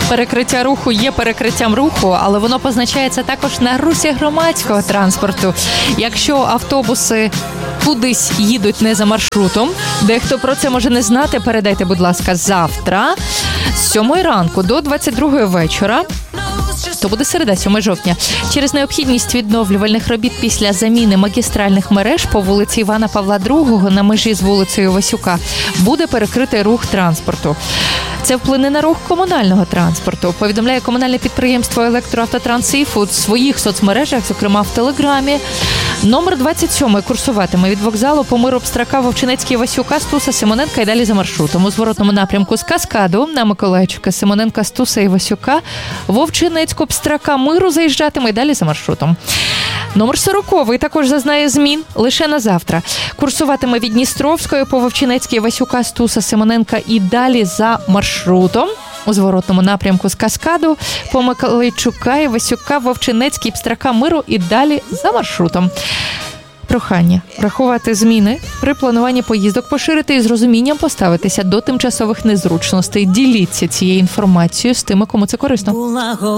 Перекриття руху є перекриттям руху, але воно позначається також на русі громадського транспорту. Якщо автобуси кудись їдуть не за маршрутом, дехто про це може не знати, передайте, будь ласка, завтра з 7 ранку до 22 вечора. То буде середа, 7 жовтня. Через необхідність відновлювальних робіт після заміни магістральних мереж по вулиці Івана Павла II на межі з вулицею Васюка буде перекритий рух транспорту. Це вплине на рух комунального транспорту, повідомляє комунальне підприємство «Електроавтотранс» у своїх соцмережах, зокрема в Телеграмі. Номер 27 курсуватиме від вокзалу по Миру Пстрака, Вовчинецький, Васюка, Стуса, Симоненка і далі за маршрутом. У зворотному напрямку з Каскаду на Миколайчика, Симоненка, Стуса і Васюка, Вовчинецьку, Пстрака, Миру заїжджатиме і далі за маршрутом. Номер 40 також зазнає змін лише на завтра. Курсуватиме від Дністровської по Вовчинецький, Васюка, Стуса, Симоненка і далі за маршрутом. У зворотному напрямку з Каскаду по Миколайчука і Васюка, Вовчинецький, Пстрака, Миру і далі за маршрутом. Прохання врахувати зміни при плануванні поїздок, поширити і з розумінням поставитися до тимчасових незручностей. Діліться цією інформацією з тими, кому це корисно.